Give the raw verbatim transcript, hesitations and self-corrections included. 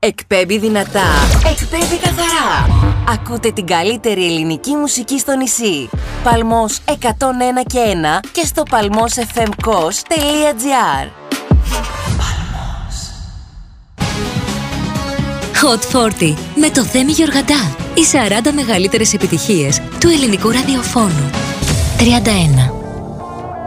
Εκπέμπει δυνατά, εκπέμπει καθαρά. Ακούτε την καλύτερη ελληνική μουσική στο νησί. Παλμός εκατόν ένα και ένα και στο παλμός εφ εμ κος τελεία τζι άρ. Hot σαράντα με το Θέμη Γεωργαντά. Οι σαράντα μεγαλύτερες επιτυχίες του ελληνικού ραδιοφώνου. τριάντα ένα.